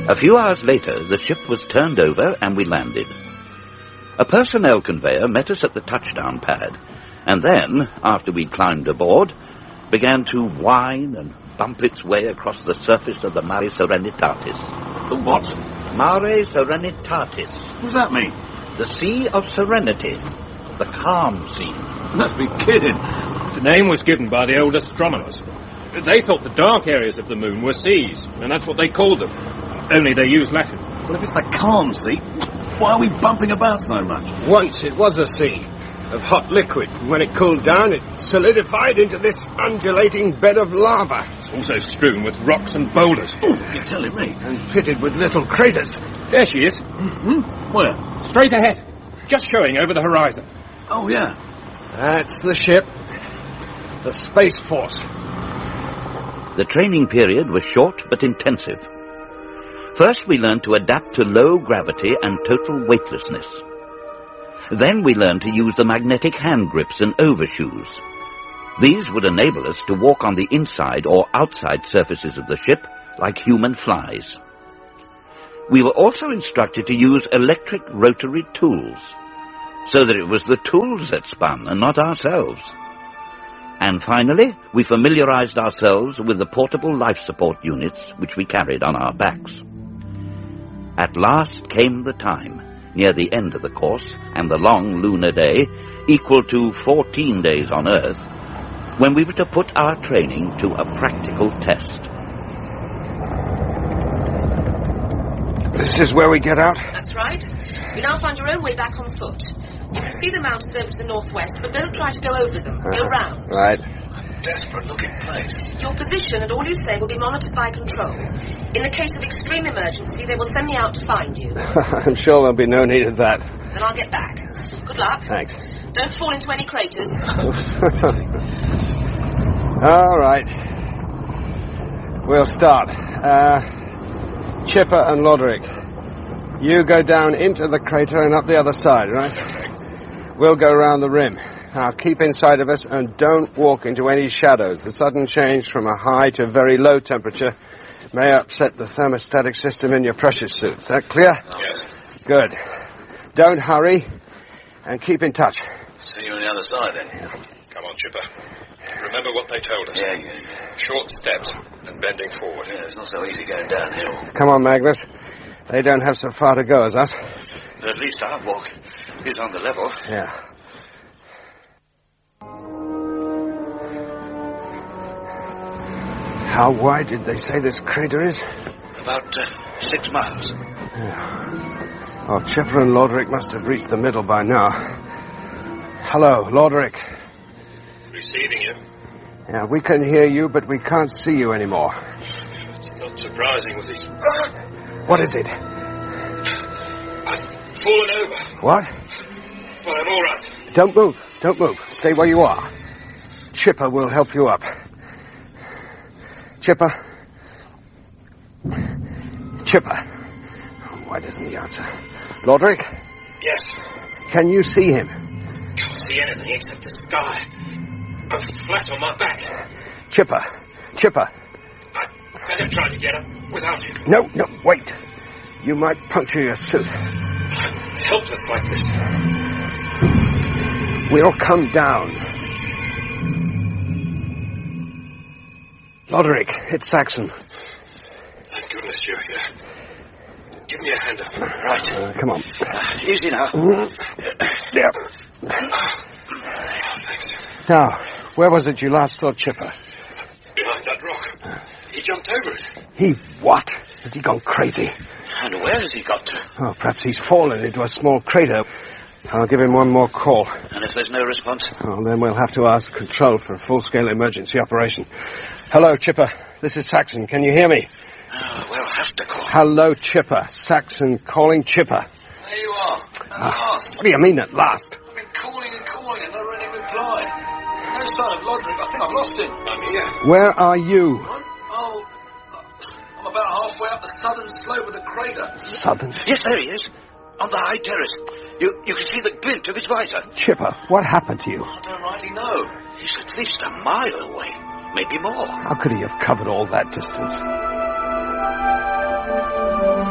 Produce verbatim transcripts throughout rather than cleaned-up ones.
A few hours later, the ship was turned over and we landed. A personnel conveyor met us at the touchdown pad, and then, after we'd climbed aboard, began to whine and bump its way across the surface of the Mare Serenitatis. The what? Mare Serenitatis. What does that mean? The Sea of Serenity. The calm sea. You must be kidding. The name was given by the old astronomers. They thought the dark areas of the moon were seas, and that's what they called them. Only they used Latin. Well, if it's the calm sea, why are we bumping about so much? Once it was a sea of hot liquid. When it cooled down, it solidified into this undulating bed of lava. It's also strewn with rocks and boulders. Oh, you're telling me? And pitted with little craters. There she is. Hmm? Where? Straight ahead. Just showing over the horizon. Oh, yeah. That's the ship. The Space Force. The training period was short but intensive. First, we learned to adapt to low gravity and total weightlessness. Then we learned to use the magnetic hand grips and overshoes. These would enable us to walk on the inside or outside surfaces of the ship like human flies. We were also instructed to use electric rotary tools, so that it was the tools that spun and not ourselves. And finally, we familiarized ourselves with the portable life support units which we carried on our backs. At last came the time, near the end of the course, and the long lunar day, equal to fourteen days on Earth, when we were to put our training to a practical test. This is where we get out? That's right. You now find your own way back on foot. You can see the mountains over to the northwest, but don't try to go over them. Go round. Right. Desperate-looking place. Your position and all you say will be monitored by control. In the case of extreme emergency, they will send me out to find you. I'm sure there'll be no need of that. Then I'll get back. Good luck. Thanks. Don't fall into any craters. All right. We'll start. Uh, Chipper and Loderick, you go down into the crater and up the other side, right? We'll go round the rim. Now, keep inside of us and don't walk into any shadows. The sudden change from a high to very low temperature may upset the thermostatic system in your pressure suit. Is that clear? Yes. Good. Don't hurry and keep in touch. See you on the other side, then. Yeah. Come on, Chipper. Remember what they told us. Yeah, yeah, yeah. Short steps and bending forward. Yeah, it's not so easy going downhill. Come on, Magnus. They don't have so far to go as us. At least our walk is on the level. Yeah. How wide did they say this crater is? About uh, six miles. Yeah. Oh, Chipper and Loderick must have reached the middle by now. Hello, Loderick. Receiving you. Yeah, we can hear you, but we can't see you anymore. It's not surprising with these... What is it? I've fallen over, What? but I'm all right. Don't move. Don't move. Stay where you are. Chipper will help you up. Chipper. Chipper. Why doesn't he answer? Loderick, Yes. can you see him? Can't see anything except the sky. I'm flat on my back. Chipper. Chipper. I'd better try to get up without him. No, no, wait. You might puncture your suit. Helpless like this. We'll come down. Loderick, it's Saxon. Thank goodness you're here. Give me a hand up. Right. Uh, come on. Uh, easy now. Yeah. Thanks. Now, where was it you last saw Chipper? Behind that rock. He jumped over it. He what? Has he gone crazy? And where has he got to? Oh, perhaps he's fallen into a small crater. I'll give him one more call. And if there's no response? Oh, then we'll have to ask Control for a full-scale emergency operation. Hello, Chipper. This is Saxon. Can you hear me? Oh, we'll have to call. Hello, Chipper. Saxon calling Chipper. There you are. At Ah, last. what do you mean, at last? I've been calling and calling and never any reply. No sign of Loderick. I think I've lost him. I'm here. Where are you? What? Oh, I'm about halfway up the southern slope of the crater. Southern. Yes, there he is. On the high terrace. You you can see the glint of his visor. Chipper, what happened to you? I don't rightly know. He's at least a mile away. Maybe more. How could he have covered all that distance?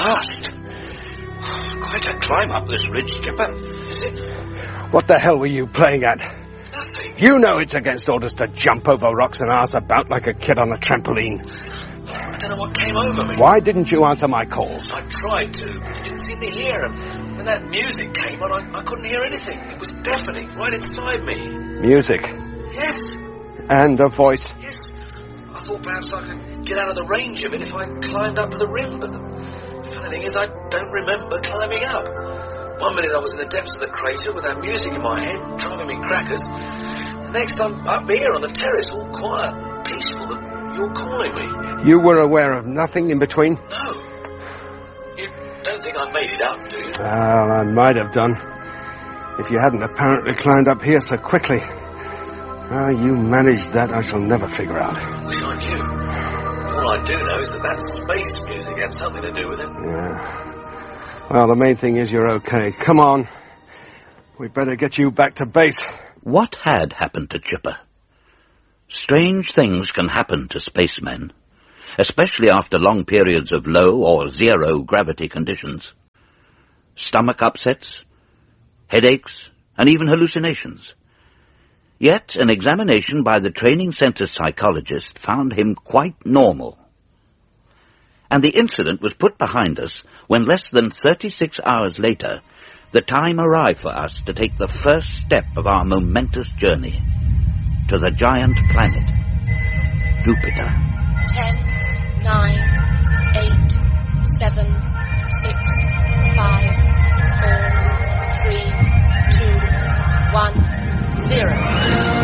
last. Quite a climb up this ridge, Chipper. Is it? What the hell were you playing at? Nothing. You know it's against orders to jump over rocks and arse about like a kid on a trampoline. I don't know what came over me. Why didn't you answer my calls? I tried to, but you didn't seem to hear them. When that music came on, I, I couldn't hear anything. It was deafening, right inside me. Music? Yes. And a voice? Yes. I thought perhaps I could get out of the range of it if I climbed up to the rim, but the funny thing is I don't remember climbing up. One minute I was in the depths of the crater with that music in my head, driving me crackers. The next I'm up here on the terrace, all quiet and peaceful, and you're calling me. You were aware of nothing in between? No. You don't think I made it up, do you? Well, I might have done. If you hadn't apparently climbed up here so quickly. How you managed that, I shall never figure out. I wish I knew. All I do know is that that space music had something to do with it. Yeah. Well, the main thing is you're okay. Come on. We'd better get you back to base. What had happened to Chipper? Strange things can happen to spacemen, especially after long periods of low or zero gravity conditions. Stomach upsets, headaches, and even hallucinations. Yet an examination by the training center psychologist found him quite normal. And the incident was put behind us when less than thirty-six hours later, the time arrived for us to take the first step of our momentous journey to the giant planet, Jupiter. Ten, nine, eight, seven, six, five, four, three, two, one, zero.